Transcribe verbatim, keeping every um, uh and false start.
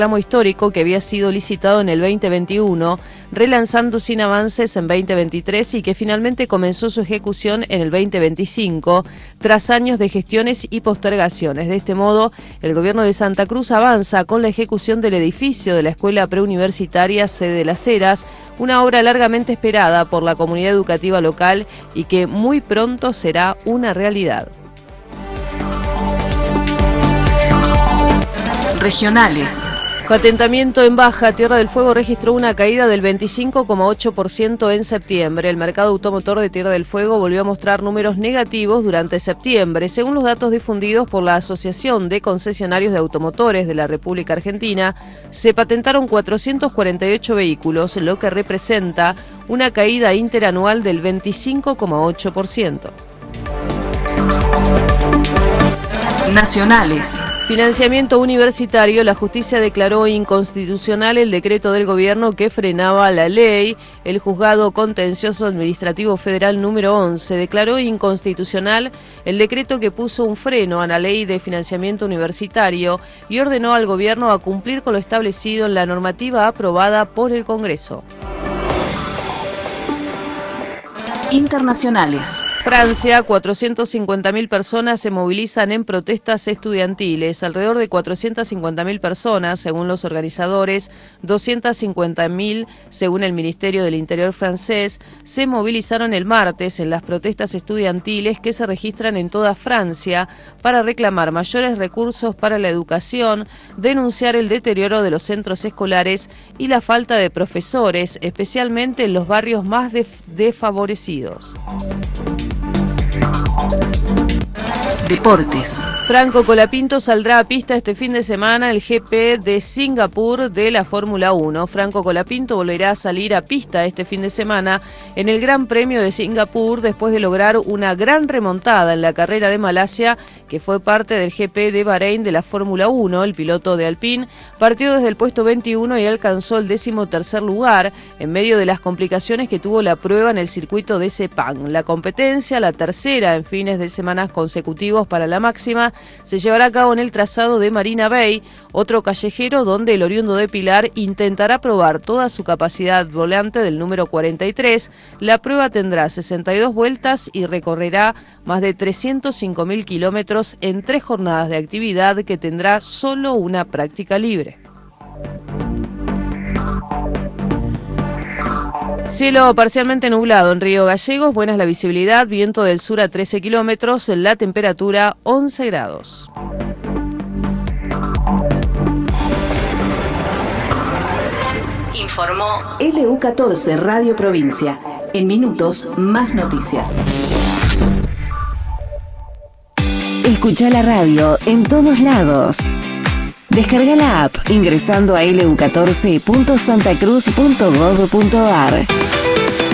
tramo histórico que había sido licitado en el veinte veintiuno, relanzando sin avances en veinte veintitrés y que finalmente comenzó su ejecución en el veinte veinticinco, tras años de gestiones y postergaciones. De este modo, el gobierno de Santa Cruz avanza con la ejecución del edificio de la Escuela Preuniversitaria Sede de Las Heras, una obra largamente esperada por la comunidad educativa local y que muy pronto será una realidad. Regionales. Patentamiento en baja. Tierra del Fuego registró una caída del veinticinco coma ocho por ciento en septiembre. El mercado automotor de Tierra del Fuego volvió a mostrar números negativos durante septiembre. Según los datos difundidos por la Asociación de Concesionarios de Automotores de la República Argentina, se patentaron cuatrocientos cuarenta y ocho vehículos, lo que representa una caída interanual del veinticinco coma ocho por ciento. Nacionales. Financiamiento universitario. La justicia declaró inconstitucional el decreto del gobierno que frenaba la ley. El juzgado contencioso administrativo federal número once declaró inconstitucional el decreto que puso un freno a la ley de financiamiento universitario y ordenó al gobierno a cumplir con lo establecido en la normativa aprobada por el Congreso. Internacionales. Francia, cuatrocientas cincuenta mil personas se movilizan en protestas estudiantiles. Alrededor de cuatrocientas cincuenta mil personas, según los organizadores, doscientas cincuenta mil, según el Ministerio del Interior francés, se movilizaron el martes en las protestas estudiantiles que se registran en toda Francia para reclamar mayores recursos para la educación, denunciar el deterioro de los centros escolares y la falta de profesores, especialmente en los barrios más def- desfavorecidos. Deportes. Franco Colapinto saldrá a pista este fin de semana el G P de Singapur de la Fórmula uno. Franco Colapinto volverá a salir a pista este fin de semana en el Gran Premio de Singapur después de lograr una gran remontada en la carrera de Malasia, que fue parte del G P de Bahrein de la Fórmula uno. El piloto de Alpine partió desde el puesto veintiuno y alcanzó el decimotercer lugar en medio de las complicaciones que tuvo la prueba en el circuito de Sepang. La competencia, la tercera en fines de semana consecutivos para la máxima, se llevará a cabo en el trazado de Marina Bay, otro callejero donde el oriundo de Pilar intentará probar toda su capacidad volante del número cuarenta y tres. La prueba tendrá sesenta y dos vueltas y recorrerá más de trescientos cinco mil kilómetros en tres jornadas de actividad que tendrá solo una práctica libre. Cielo parcialmente nublado en Río Gallegos, buena es la visibilidad, viento del sur a trece kilómetros, la temperatura once grados. Informó L U catorce Radio Provincia. En minutos, más noticias. Escucha la radio en todos lados. Descarga la app ingresando a elu catorce punto santacruz punto gov punto ar.